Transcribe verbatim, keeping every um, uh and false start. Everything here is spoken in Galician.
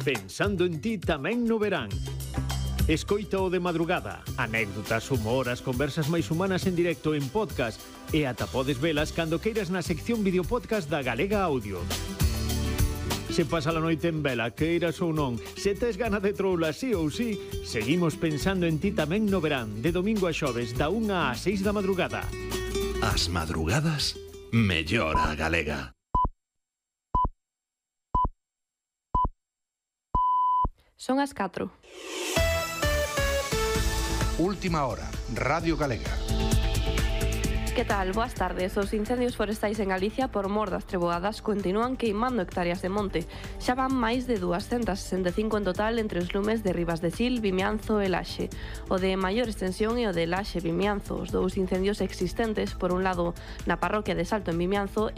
Pensando en ti tamén no verán. Escoita o de madrugada, anécdotas, humor, as conversas máis humanas en directo en podcast e ata podes velas cando queiras na sección videopodcast da Galega Audio. Se pasa a noite en vela, queiras ou non, se tes gana de troula sí ou sí, seguimos pensando en ti tamén no verán, de domingo a xoves, da unha a seis da madrugada. As madrugadas, mellor a Galega. Son as catro. Última hora, Radio Galega. Que tal? Boas tardes. Os incendios forestais en Galicia por mor das treboadas continúan queimando hectáreas de monte. Xa van máis de doscientas sesenta e cinco en total entre os lumes de Ribas de Sil, Vimianzo e Laxe. O de maior extensión é o de Laxe e Vimianzo, os dous incendios existentes, por un lado na parroquia de Salto en Vimianzo